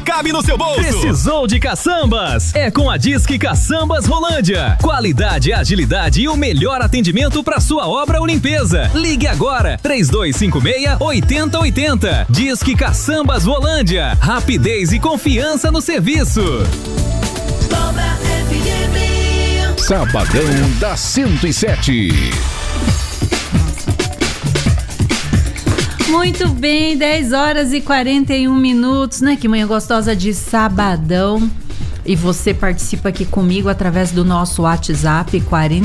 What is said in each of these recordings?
cabe no seu bolso. Precisou de caçambas? É com a Disque Caçambas Rolândia. Qualidade, agilidade e o melhor atendimento para sua obra ou limpeza. Ligue agora, 3256-8080. Disque Caçambas Rolândia. Rapidez e confiança no serviço. Sabadão da 107. Muito bem, 10 horas e 41 minutos, né? Que manhã gostosa de sabadão. E você participa aqui comigo através do nosso WhatsApp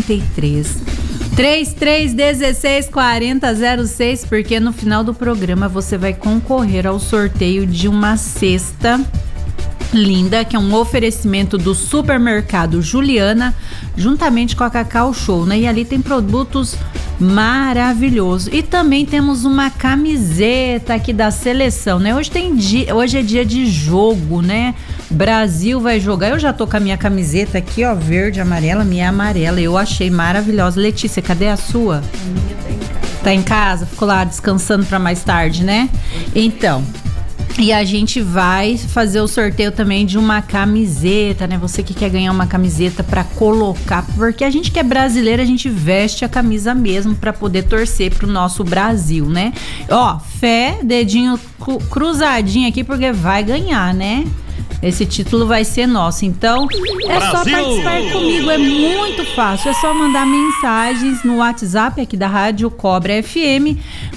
43-3316-4006, porque no final do programa você vai concorrer ao sorteio de uma cesta linda, que é um oferecimento do Supermercado Juliana, juntamente com a Cacau Show, né? E ali tem produtos maravilhosos. E também temos uma camiseta aqui da seleção, né? Hoje é dia de jogo, né? Brasil vai jogar. Eu já tô com a minha camiseta aqui, ó, verde, amarela, minha é amarela. Eu achei maravilhosa. Letícia, cadê a sua? A minha tá em casa. Tá em casa? Ficou lá descansando pra mais tarde, né? Então, e a gente vai fazer o sorteio também de uma camiseta, né? Você que quer ganhar uma camiseta pra colocar, porque a gente que é brasileiro, a gente veste a camisa mesmo pra poder torcer pro nosso Brasil, né? Ó, fé, dedinho cruzadinho aqui, porque vai ganhar, né? Esse título vai ser nosso. Então, é Brasil! Só participar comigo, é muito fácil. É só mandar mensagens no WhatsApp aqui da Rádio Cobra FM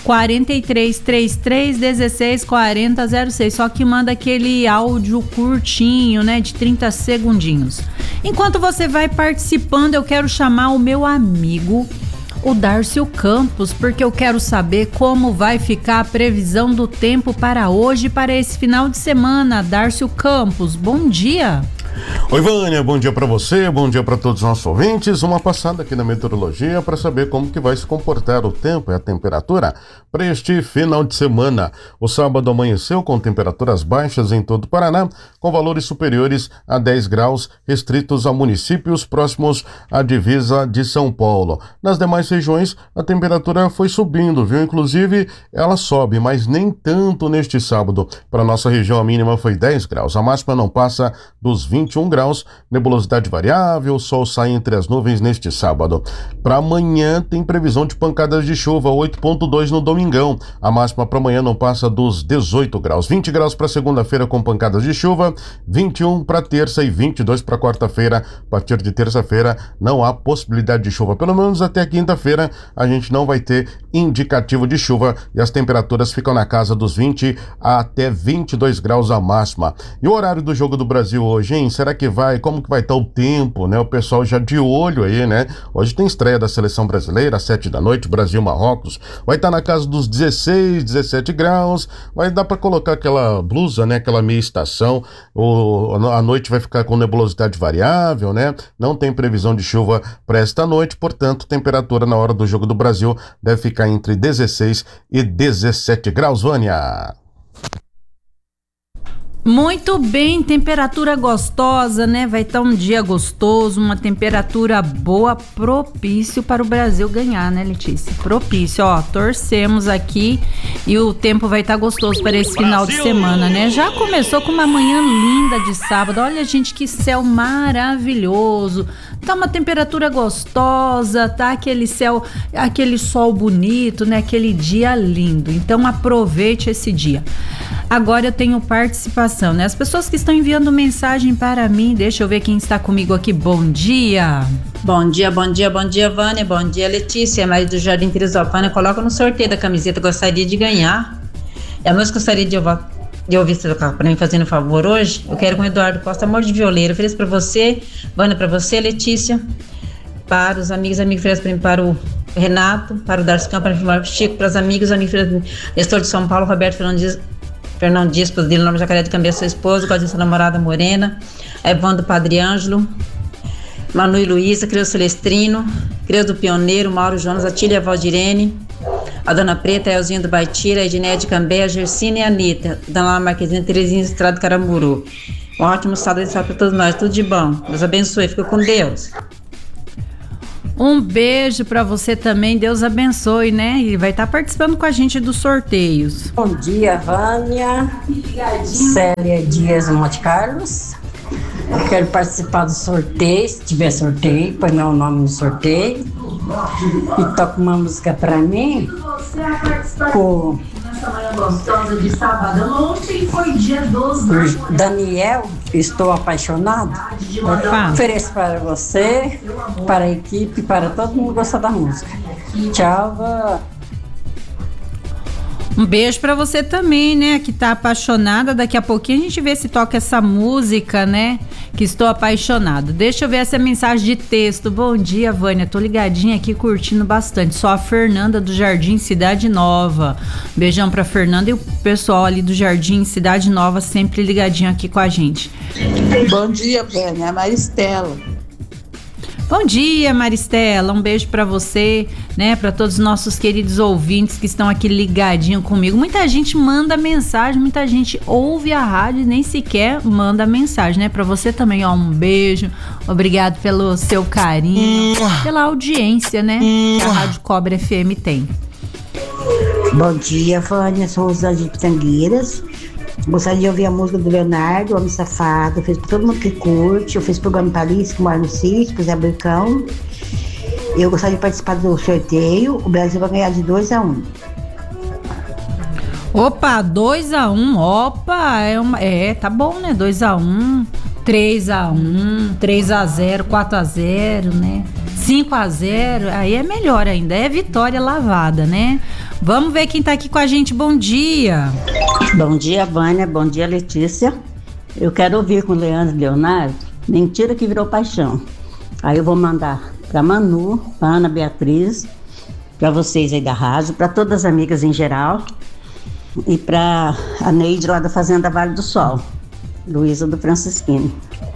4333164006. Só que manda aquele áudio curtinho, né, de 30 segundinhos. Enquanto você vai participando, eu quero chamar o meu amigo, o Dárcio Campos, porque eu quero saber como vai ficar a previsão do tempo para hoje, para esse final de semana. Dárcio Campos, bom dia. Oi, Vânia, bom dia para você, bom dia para todos os nossos ouvintes. Uma passada aqui na meteorologia para saber como que vai se comportar o tempo e a temperatura para este final de semana. O sábado amanheceu com temperaturas baixas em todo o Paraná, com valores superiores a 10 graus, restritos a municípios próximos à divisa de São Paulo. Nas demais regiões, a temperatura foi subindo, viu? Inclusive, ela sobe, mas nem tanto neste sábado. Para nossa região, a mínima foi 10 graus, a máxima não passa dos 21 graus, nebulosidade variável, sol sai entre as nuvens neste sábado. Para amanhã tem previsão de pancadas de chuva, 8,2 no domingão. A máxima para amanhã não passa dos 18 graus. 20 graus para segunda-feira com pancadas de chuva, 21 para terça e 22 para quarta-feira. A partir de terça-feira não há possibilidade de chuva. Pelo menos até quinta-feira a gente não vai ter indicativo de chuva e as temperaturas ficam na casa dos 20 até 22 graus a máxima. E o horário do Jogo do Brasil hoje, hein? Será que como que vai estar o tempo, né? O pessoal já de olho aí, né? Hoje tem estreia da Seleção Brasileira, às 7 da noite, Brasil-Marrocos. Vai estar na casa dos 16, 17 graus. Vai dar para colocar aquela blusa, né? Aquela meia estação. A noite vai ficar com nebulosidade variável, né? Não tem previsão de chuva para esta noite, portanto, temperatura na hora do Jogo do Brasil deve ficar entre 16 e 17 graus, Vânia. Muito bem, temperatura gostosa, né? Vai estar um dia gostoso, uma temperatura boa, propício para o Brasil ganhar, né, Letícia? Propício, ó, torcemos aqui e o tempo vai estar gostoso para esse final de semana, né? Já começou com uma manhã linda de sábado, olha, gente, que céu maravilhoso. Tá uma temperatura gostosa, tá aquele céu, aquele sol bonito, né? Aquele dia lindo. Então aproveite esse dia. Agora eu tenho participação, né? As pessoas que estão enviando mensagem para mim, deixa eu ver quem está comigo aqui. Bom dia. Bom dia, Vânia. Bom dia, Letícia. Maria do Jardim Teresópolis. Coloca no sorteio da camiseta, gostaria de ganhar. É a música que gostaria de ouvir você tocar para mim, fazendo um favor hoje. Eu quero com o Eduardo Costa, Amor de Violeiro. Ofereço para você, Vânia, para você, Letícia, para os amigos, ofereço para mim, para o Renato, para o Darcy Campos, para o Chico, para os amigos, gestor de São Paulo, Roberto Fernando Dias, dele, nome Jacaré de Cambeira, sua esposa, com a sua namorada Morena, Evandro Padre Ângelo, Manu e Luísa, Creu Celestrino, Creu do Pioneiro, Mauro Jonas, Atília Valdirene, a Dona Preta, a Elzinha do Baitira, a Edneia de Cambé, a Gersina e a Anitta, Dona Marquezine, Terezinha Estrada de Caramuru. Um ótimo sábado para todos nós, tudo de bom. Deus abençoe, fica com Deus. Um beijo pra você também, Deus abençoe, né? E vai estar participando com a gente dos sorteios. Bom dia, Vânia. Célia Dias, Monte Carlos. Eu quero participar do sorteio, se tiver sorteio, põe meu nome no sorteio. E toca uma música pra mim. Com de sábado. Ontem foi dia 12. Daniel, estou apaixonado. Ofereço para você, para a equipe, para todo mundo gostar da música. Tchau, Vânia. Um beijo pra você também, né, que tá apaixonada. Daqui a pouquinho a gente vê se toca essa música, né, que estou apaixonado. Deixa eu ver essa mensagem de texto. Bom dia, Vânia, tô ligadinha aqui curtindo bastante. Sou a Fernanda do Jardim Cidade Nova. Beijão pra Fernanda e o pessoal ali do Jardim Cidade Nova sempre ligadinho aqui com a gente. Bom dia, Vânia, é Maristela. Bom dia, Maristela, um beijo pra você, né, pra todos os nossos queridos ouvintes que estão aqui ligadinho comigo. Muita gente manda mensagem, muita gente ouve a rádio e nem sequer manda mensagem, né, pra você também, ó, um beijo, obrigado pelo seu carinho, pela audiência, né, que a Rádio Cobra FM tem. Bom dia, Vânia, sou Rosana de Pitangueiras. Gostaria de ouvir a música do Leonardo, Homem Safado. Eu fiz pra todo mundo que curte. Eu fiz programa pra Alice, que mora no sítio, pro Zé Bricão. Eu gostaria de participar do sorteio. O Brasil vai ganhar de 2-1. Opa, 2-1. Opa, tá bom, né? 2-1, 3-1, 3-0, 4-0, né? 5-0, aí é melhor ainda, é vitória lavada, né? Vamos ver quem tá aqui com a gente, bom dia. Bom dia, Vânia, bom dia, Letícia. Eu quero ouvir com o Leonardo, Mentira que Virou Paixão. Aí eu vou mandar pra Manu, pra Ana Beatriz, pra vocês aí da rádio, pra todas as amigas em geral e pra a Neide lá da Fazenda Vale do Sol, Luísa do Francisquini.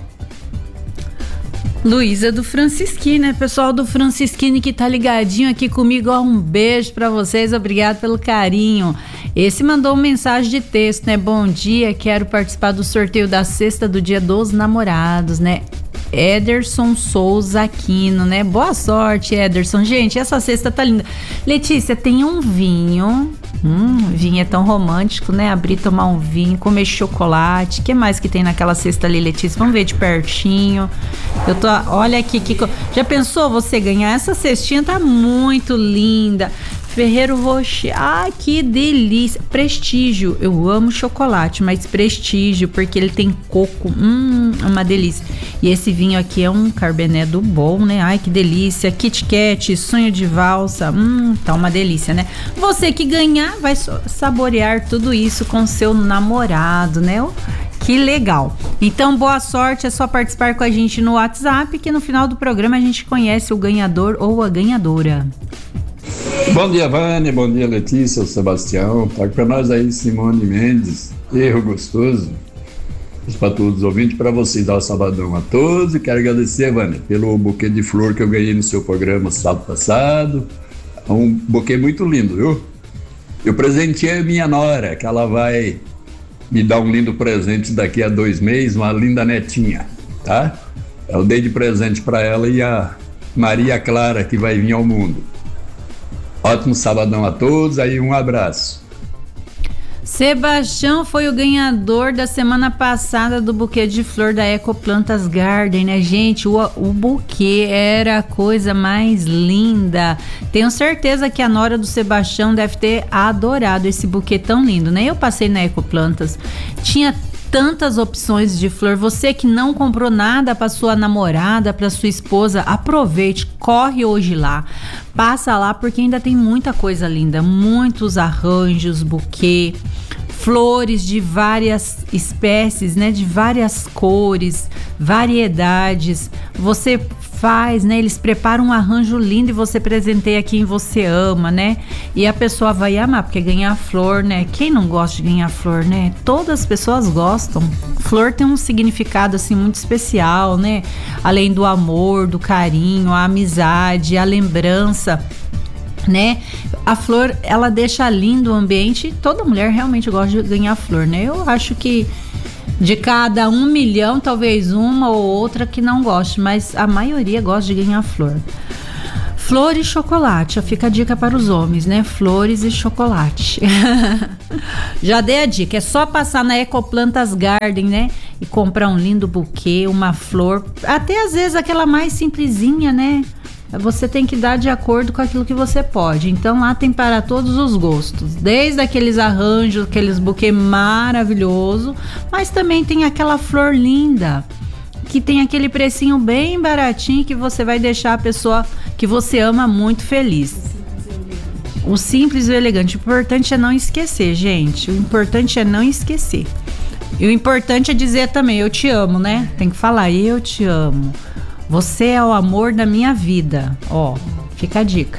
Luísa do Francisquini, né? Pessoal do Francisquini que tá ligadinho aqui comigo, ó, um beijo pra vocês, obrigado pelo carinho. Esse mandou uma mensagem de texto, né? Bom dia, quero participar do sorteio da cesta do Dia dos Namorados, né? Ederson Souza Aquino, né? Boa sorte, Ederson. Gente, essa cesta tá linda. Letícia, tem um vinho. Vinho é tão romântico, né? Abrir, tomar um vinho, comer chocolate. O que mais que tem naquela cesta ali, Letícia? Vamos ver de pertinho. Olha aqui, já pensou você ganhar? Essa cestinha tá muito linda. Ferreiro Rocher, que delícia. Prestígio, eu amo chocolate, mas Prestígio, porque ele tem coco, uma delícia. E esse vinho aqui é um Cabernet do bom, né? Ai, que delícia. Kit Kat, Sonho de Valsa, tá uma delícia, né? Você que ganhar vai saborear tudo isso com seu namorado, né? Que legal. Então, boa sorte, é só participar com a gente no WhatsApp, que no final do programa a gente conhece o ganhador ou a ganhadora. Bom dia, Vânia, bom dia, Letícia, o Sebastião. Toque pra nós aí, Simone Mendes, Erro Gostoso. Para todos os ouvintes, para vocês dar o sabadão a todos. E quero agradecer, Vânia, pelo buquê de flor que eu ganhei no seu programa sábado passado. Um buquê muito lindo, viu? Eu presenteei a minha nora, que ela vai me dar um lindo presente daqui a 2 meses, uma linda netinha, tá? Eu dei de presente para ela e a Maria Clara, que vai vir ao mundo. Ótimo sabadão a todos, aí um abraço. Sebastião foi o ganhador da semana passada do buquê de flor da Ecoplantas Garden, né, gente? O buquê era a coisa mais linda. Tenho certeza que a nora do Sebastião deve ter adorado esse buquê tão lindo, né? Eu passei na Ecoplantas, tinha tantas opções de flor. Você que não comprou nada para sua namorada, para sua esposa, aproveite, corre hoje lá, passa lá porque ainda tem muita coisa linda, muitos arranjos, buquê, flores de várias espécies, né, de várias cores, variedades. Você faz, né? Eles preparam um arranjo lindo e você presenteia quem você ama, né? E a pessoa vai amar, porque ganhar flor, né? Quem não gosta de ganhar flor, né? Todas as pessoas gostam. Flor tem um significado, assim, muito especial, né? Além do amor, do carinho, a amizade, a lembrança, né? A flor, ela deixa lindo o ambiente. Toda mulher realmente gosta de ganhar flor, né? Eu acho que de cada 1 milhão, talvez uma ou outra que não goste, mas a maioria gosta de ganhar flor. Flor e chocolate, fica a dica para os homens, né? Flores e chocolate. Já dei a dica, é só passar na Ecoplantas Garden, né? E comprar um lindo buquê, uma flor, até às vezes aquela mais simplesinha, né? Você tem que dar de acordo com aquilo que você pode. Então lá tem para todos os gostos, desde aqueles arranjos, aqueles buquê maravilhoso, mas também tem aquela flor linda, que tem aquele precinho bem baratinho, que você vai deixar a pessoa que você ama muito feliz. O simples e o elegante. O importante é não esquecer, gente. O importante é não esquecer. E o importante é dizer também, eu te amo, né? Tem que falar, eu te amo. Você é o amor da minha vida. Ó, fica a dica.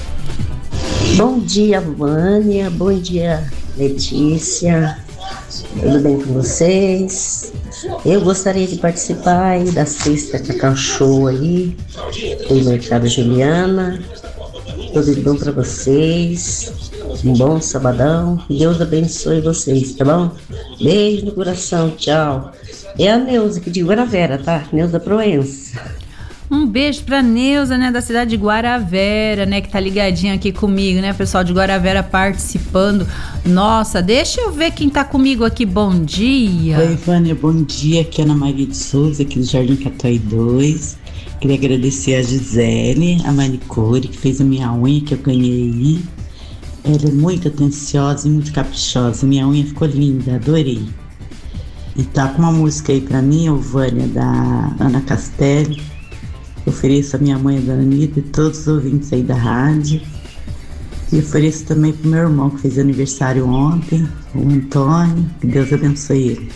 Bom dia, Vânia. Bom dia, Letícia. Tudo bem com vocês? Eu gostaria de participar aí da sexta Cacau Show aí do Mercado Juliana. Tudo de bom para vocês. Um bom sabadão. Deus abençoe vocês, tá bom? Beijo no coração, tchau. É a Neuza aqui de Guaravera, tá? Neuza Proença. Um beijo pra Neuza, né, da cidade de Guaravera, né, que tá ligadinha aqui comigo, né, pessoal de Guaravera participando. Nossa, deixa eu ver quem tá comigo aqui, bom dia. Oi, Vânia, bom dia, aqui é Ana Maria de Souza, aqui do Jardim Catuai 2. Queria agradecer a Gisele, a manicure, que fez a minha unha, que eu ganhei. Ela é muito atenciosa e muito caprichosa, minha unha ficou linda, adorei. E tá com uma música aí pra mim, Vânia, da Ana Castelli. Ofereço a minha mãe, a Dona Anitta, e todos os ouvintes aí da rádio. E ofereço também pro meu irmão, que fez aniversário ontem, o Antônio. Que Deus abençoe ele.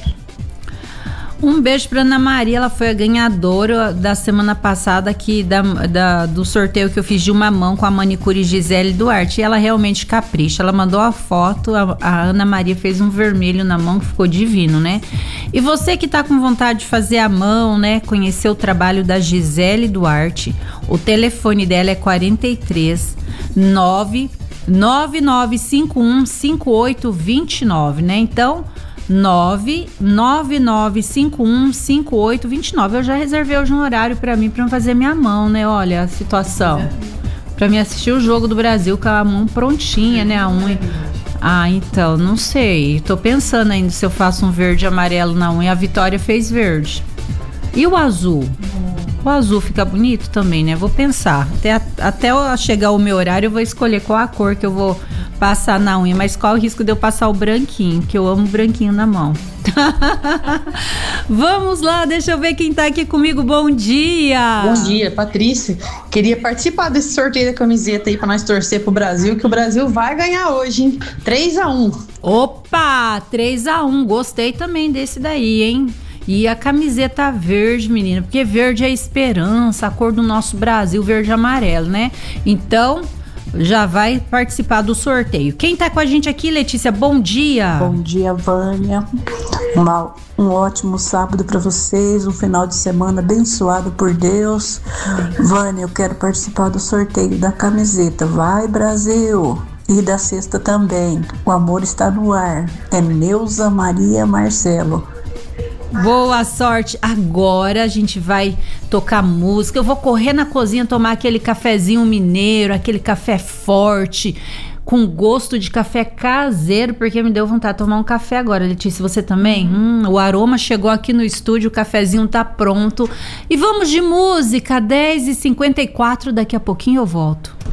Um beijo pra Ana Maria, ela foi a ganhadora da semana passada aqui do sorteio que eu fiz de uma mão com a manicure Gisele Duarte. E ela realmente capricha, ela mandou a foto, a Ana Maria fez um vermelho na mão que ficou divino, né? E você que tá com vontade de fazer a mão, né? Conhecer o trabalho da Gisele Duarte, o telefone dela é 43 99951 5829, né? Então 999515829. Eu já reservei hoje um horário pra mim, pra fazer minha mão, né? Olha a situação. Pra mim assistir o jogo do Brasil com a mão prontinha, né? A unha. Ah, então, não sei. Tô pensando ainda se eu faço um verde e amarelo na unha. A Vitória fez verde. E o azul? O azul fica bonito também, né? Vou pensar. Até chegar o meu horário, eu vou escolher qual a cor que eu vou passar na unha. Mas qual o risco de eu passar o branquinho? Que eu amo branquinho na mão. Vamos lá, deixa eu ver quem tá aqui comigo. Bom dia! Bom dia, Patrícia. Queria participar desse sorteio da camiseta aí pra nós torcer pro Brasil, que o Brasil vai ganhar hoje, hein? 3-1. Opa, 3-1. Gostei também desse daí, hein? E a camiseta verde, menina, porque verde é a esperança, a cor do nosso Brasil, verde e amarelo, né? Então, já vai participar do sorteio. Quem tá com a gente aqui, Letícia? Bom dia! Bom dia, Vânia. Um ótimo sábado para vocês, um final de semana abençoado por Deus. Vânia, eu quero participar do sorteio da camiseta. Vai, Brasil! E da cesta também. O amor está no ar. É Neuza Maria Marcelo. Boa sorte. Agora a gente vai tocar música. Eu vou correr na cozinha tomar aquele cafezinho mineiro, aquele café forte, com gosto de café caseiro, porque me deu vontade de tomar um café agora, Letícia. Você também? O aroma chegou aqui no estúdio, o cafezinho tá pronto. E vamos de música, 10h54, daqui a pouquinho eu volto.